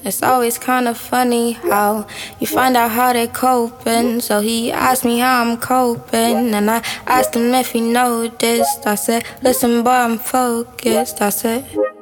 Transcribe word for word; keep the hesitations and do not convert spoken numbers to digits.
It's always kind of funny how you find out how they coping. So he asked me how I'm coping, and I asked him if he noticed. I said, listen boy, I'm focused. I said